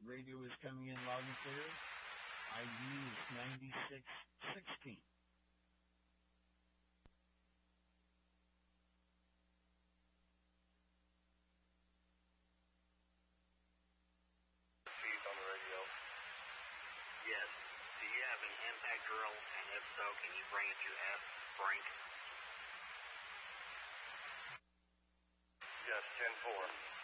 Radio is coming in loud and clear. ID is 9616. On the radio. Yes. Do you have an impact drill? And if so, can you bring it to F. Frank? Yes, 10-4.